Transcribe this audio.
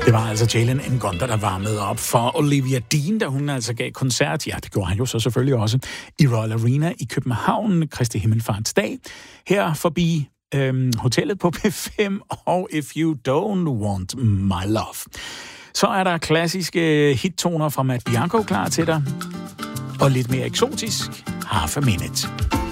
Det var altså Jalen Ngonda, der varmede op for Olivia Dean, da hun altså gav koncert. Ja, det gjorde han jo så selvfølgelig også i Royal Arena i København, Kristi Himmelfarts dag. Her forbi hotellet på P5 og If You Don't Want My Love. Så er der klassiske hittoner fra Matt Bianco klar til dig. Og lidt mere eksotisk, Half a Minute.